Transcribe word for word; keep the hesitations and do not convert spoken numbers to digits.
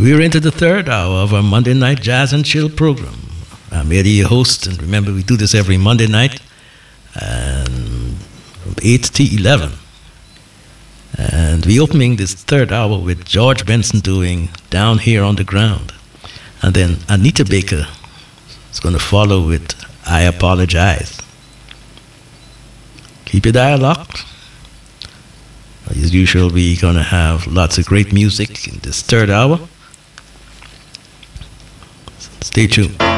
We're into the third hour of our Monday Night Jazz and Chill program. I'm Eddie, your host, and remember we do this every Monday night and from eight to eleven. And we're opening this third hour with George Benson doing Down Here on the Ground. And then Anita Baker is going to follow with I Apologize. Keep your dial locked. As usual, we're going to have lots of great music in this third hour. Stay tuned.